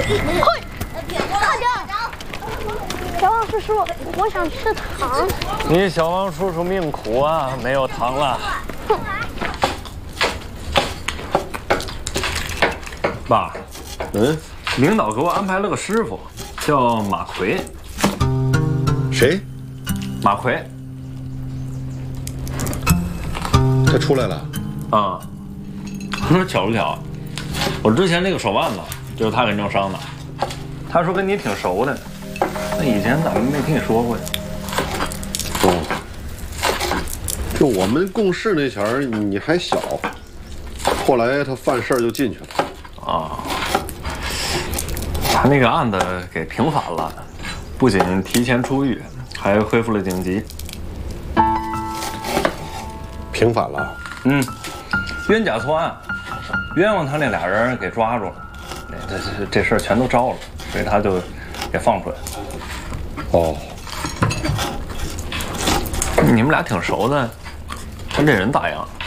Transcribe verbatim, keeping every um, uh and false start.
嘿，快点！小王叔叔，我想吃糖。 你小王叔叔命苦啊，没有糖了。爸， 嗯， 领导给我安排了个师傅，叫马奎。 谁？ 马奎。 他出来了。 啊、嗯。你说巧不巧？我之前那个手腕子就是他给弄伤的。他说跟你挺熟的，那以前怎么没听你说过呀？ 哦，就我们共事那前儿你还小，后来他犯事儿就进去了。 啊，他那个案子给平反了，不仅提前出狱，还恢复了警籍。 平反了？ 嗯，冤假错案，冤枉他那俩人给抓住了，这这这事儿全都招了，所以他就给放出来了。 哦， 你们俩挺熟的，他这人咋样？